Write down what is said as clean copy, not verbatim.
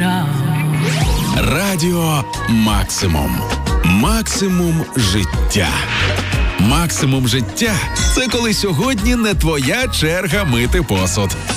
грав. Радіо Максимум. Максимум життя. Максимум життя – це коли сьогодні не твоя черга мити посуд.